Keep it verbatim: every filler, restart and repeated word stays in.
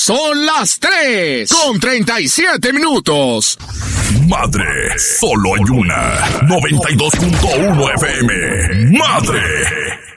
Son las tres con treinta y siete minutos. Madre, solo hay una. noventa y dos punto uno F M. Madre.